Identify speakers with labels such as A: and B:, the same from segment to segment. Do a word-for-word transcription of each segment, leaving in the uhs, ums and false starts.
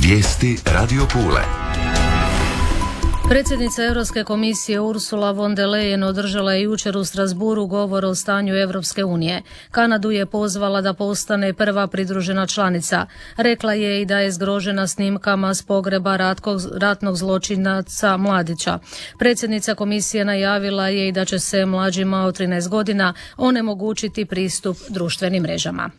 A: Vijesti Radio Pule.
B: Predsjednica Europske komisije Ursula von der Leyen održala je jučer u Strasbourgu govor o stanju Europske unije. Kanadu je pozvala da postane prva pridružena članica. Rekla je i da je zgrožena snimkama s pogreba ratkog, ratnog zločinaca Mladića. Predsjednica komisije najavila je i da će se mlađima od trinaest godina onemogućiti pristup društvenim mrežama.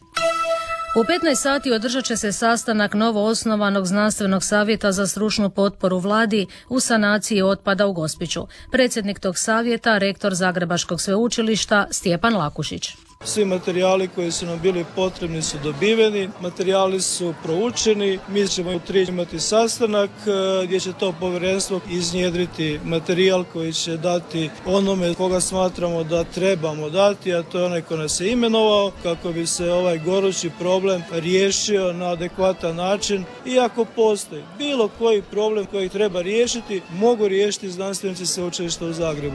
B: U petnaest sati održat će se sastanak novo osnovanog znanstvenog savjeta za stručnu potporu vladi u sanaciji otpada u Gospiću. Predsjednik tog savjeta, rektor Zagrebačkog sveučilišta Stjepan Lakušić.
C: Svi materijali koji su nam bili potrebni su dobiveni, materijali su proučeni, mi ćemo u tri imati sastanak gdje će to povjerenstvo iznjedriti materijal koji će dati onome koga smatramo da trebamo dati, a to je onaj ko nas je imenovao, kako bi se ovaj gorući problem riješio na adekvatan način. Iako postoji bilo koji problem koji treba riješiti, mogu riješiti znanstvenici sveučilišta u Zagrebu.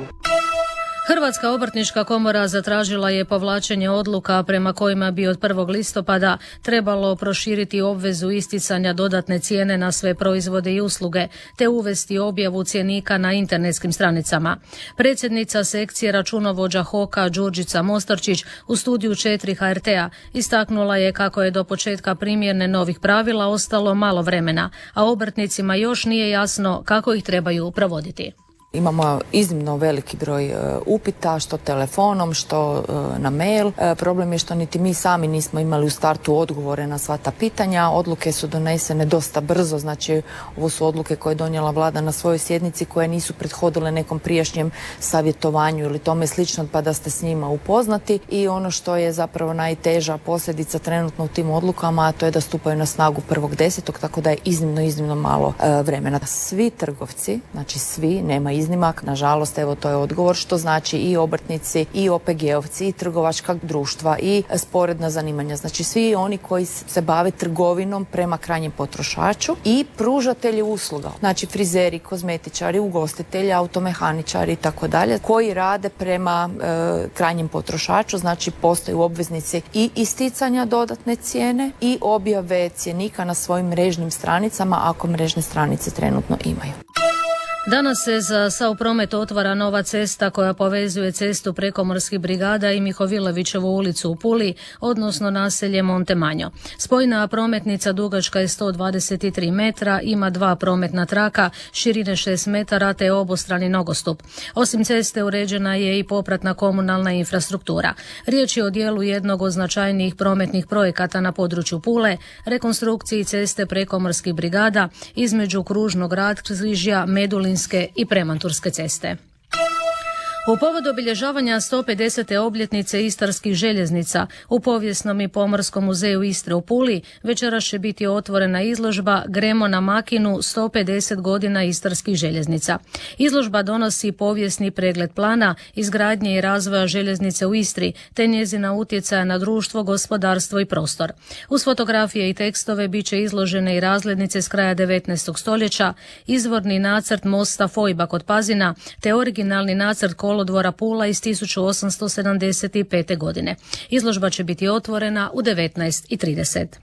B: Hrvatska obrtnička komora zatražila je povlačenje odluka prema kojima bi od prvog listopada trebalo proširiti obvezu isticanja dodatne cijene na sve proizvode i usluge, te uvesti objavu cjenika na internetskim stranicama. Predsjednica sekcije računovođa Hoka Đurđica Mostarčić u studiju četiri H R T-a istaknula je kako je do početka primjene novih pravila ostalo malo vremena, a obrtnicima još nije jasno kako ih trebaju provoditi.
D: Imamo iznimno veliki broj uh, upita, što telefonom, što uh, na mail. Uh, problem je što niti mi sami nismo imali u startu odgovore na sva ta pitanja. Odluke su donesene dosta brzo, znači ovo su odluke koje je donijela vlada na svojoj sjednici koje nisu prethodile nekom prijašnjem savjetovanju ili tome slično, pa da ste s njima upoznati. I ono što je zapravo najteža posljedica trenutno u tim odlukama, a to je da stupaju na snagu prvog desetog, tako da je iznimno, iznimno malo uh, vremena. Svi trgovci, znači svi, nema iznimak, nažalost, evo to je odgovor, što znači i obrtnici, i O P G-ovci, i trgovačka društva, i sporedna zanimanja. Znači svi oni koji se bave trgovinom prema krajnjem potrošaču i pružatelji usluga. Znači frizeri, kozmetičari, ugostitelji, automehaničari i tako dalje, koji rade prema e, krajnjem potrošaču, znači postaju obveznici i isticanja dodatne cijene i objave cjenika na svojim mrežnim stranicama, ako mrežne stranice trenutno imaju.
B: Danas se za sav promet otvara nova cesta koja povezuje cestu Prekomorskih brigada i Mihovilovićevu ulicu u Puli, odnosno naselje Montemanjo. Spojna prometnica dugačka je sto dvadeset tri metra, ima dva prometna traka, širine šest metara te obostrani nogostup. Osim ceste uređena je i popratna komunalna infrastruktura. Riječ je o dijelu jednog od značajnijih prometnih projekata na području Pule, rekonstrukciji ceste Prekomorskih brigada između kružnog raskrižja Medulin i Premanturske ceste. U povodu obilježavanja sto pedesete obljetnice Istarskih željeznica u Povijesnom i Pomorskom muzeju Istre u Puli večeras će biti otvorena izložba Gremo na makinu sto pedeset godina Istarskih željeznica. Izložba donosi povijesni pregled plana, izgradnje i razvoja željeznice u Istri te njezina utjecaja na društvo, gospodarstvo i prostor. Uz fotografije i tekstove bit će izložene i razglednice s kraja devetnaestog stoljeća, izvorni nacrt mosta Fojba kod Pazina te originalni nacrt kolodvora Pula iz tisuću osamsto sedamdeset pete. godine. Izložba će biti otvorena u devetnaest i trideset.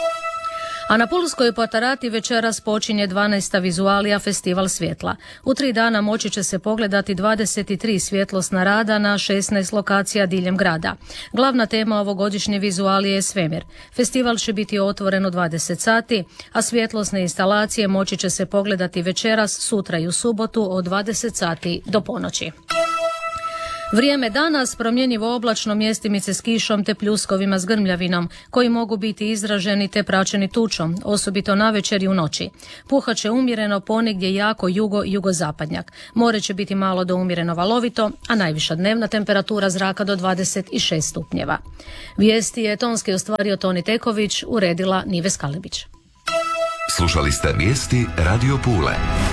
B: A na Pulskoj Patarati večeras počinje dvanaesta vizualija Festival svjetla. U tri dana moći će se pogledati dvadeset tri svjetlosna rada na šesnaest lokacija diljem grada. Glavna tema ovogodišnje vizualije je svemir. Festival će biti otvoren u dvadeset sati, a svjetlosne instalacije moći će se pogledati večeras, sutra i u subotu od dvadeset sati do ponoći. Vrijeme danas promjenjivo oblačno, mjestimice s kišom te pljuskovima s grmljavinom, koji mogu biti izraženi te praćeni tučom, osobito navečer i u noći. Puhat će umjereno, ponegdje jako jugo i jugozapadnjak. More će biti malo do umjereno valovito, a najviša dnevna temperatura zraka do dvadeset šest stupnjeva. Vijesti je tonski ostvario Toni Teković, uredila Nive Skalibić.
A: Slušali ste vijesti Radio Pule.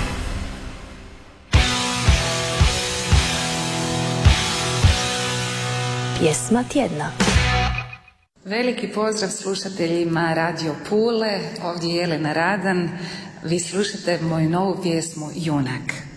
E: Pjesma tjedna.
F: Veliki pozdrav slušateljima Radio Pule, ovdje je Jelena Radan. Vi slušate moju novu pjesmu Junak.